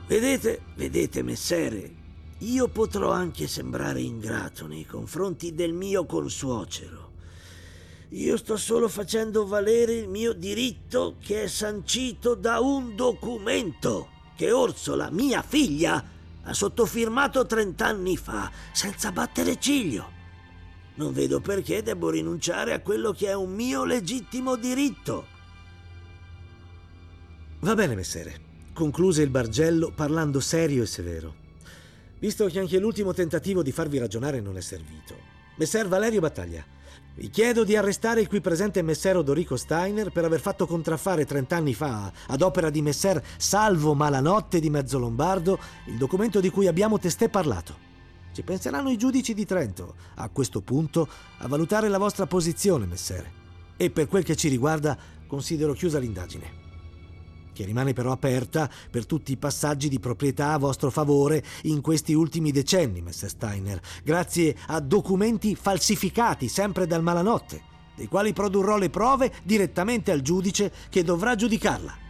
Vedete, messere, io potrò anche sembrare ingrato nei confronti del mio consuocero. Io sto solo facendo valere il mio diritto, che è sancito da un documento che Orsola, mia figlia, ha sottofirmato 30 anni fa, senza battere ciglio. Non vedo perché devo rinunciare a quello che è un mio legittimo diritto. Va bene, messere, concluse il Bargello parlando serio e severo. Visto che anche l'ultimo tentativo di farvi ragionare non è servito, messer Valerio Battaglia, vi chiedo di arrestare il qui presente messer Odorico Steiner per aver fatto contraffare 30 anni fa, ad opera di messer Salvo Malanotte di Mezzolombardo, il documento di cui abbiamo testé parlato. Ci penseranno i giudici di Trento, a questo punto, a valutare la vostra posizione, messere. E per quel che ci riguarda, considero chiusa l'indagine, che rimane però aperta per tutti i passaggi di proprietà a vostro favore in questi ultimi decenni, messer Steiner, grazie a documenti falsificati sempre dal Malanotte, dei quali produrrò le prove direttamente al giudice che dovrà giudicarla.